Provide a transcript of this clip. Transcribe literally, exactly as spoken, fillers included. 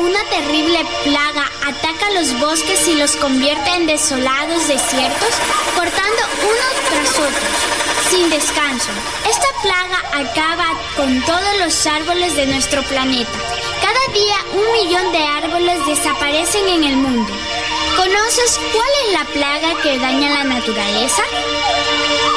una terrible plaga ataca los bosques y los convierte en desolados desiertos, cortando unos tras otros, sin descanso. Esta plaga acaba con todos los árboles de nuestro planeta. Cada día un millón de árboles desaparecen en el mundo. ¿Conoces cuál es la plaga que daña la naturaleza?